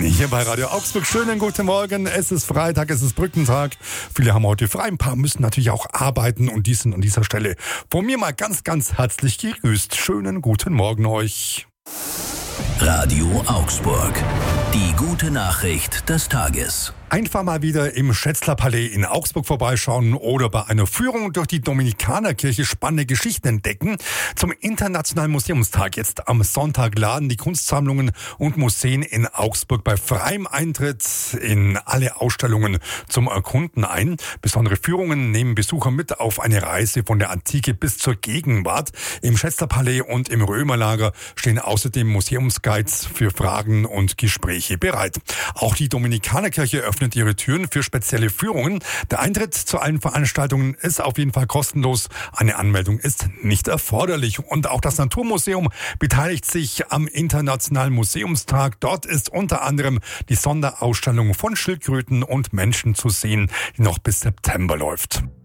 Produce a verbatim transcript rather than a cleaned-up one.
Hier bei Radio Augsburg. Schönen guten Morgen. Es ist Freitag, es ist Brückentag. Viele haben heute frei, ein paar müssen natürlich auch arbeiten und die sind an dieser Stelle von mir mal ganz, ganz herzlich gegrüßt. Schönen guten Morgen euch. Radio Augsburg. Die gute Nachricht des Tages. Einfach mal wieder im Schätzler-Palais in Augsburg vorbeischauen oder bei einer Führung durch die Dominikanerkirche spannende Geschichten entdecken. Zum Internationalen Museumstag jetzt am Sonntag laden die Kunstsammlungen und Museen in Augsburg bei freiem Eintritt in alle Ausstellungen zum Erkunden ein. Besondere Führungen nehmen Besucher mit auf eine Reise von der Antike bis zur Gegenwart. Im Schätzler-Palais und im Römerlager stehen außerdem Museumsguides für Fragen und Gespräche bereit. Auch die Dominikanerkirche öffnet ihre Türen für spezielle Führungen. Der Eintritt zu allen Veranstaltungen ist auf jeden Fall kostenlos. Eine Anmeldung ist nicht erforderlich. Und auch das Naturmuseum beteiligt sich am Internationalen Museumstag. Dort ist unter anderem die Sonderausstellung von Schildkröten und Menschen zu sehen, die noch bis September läuft.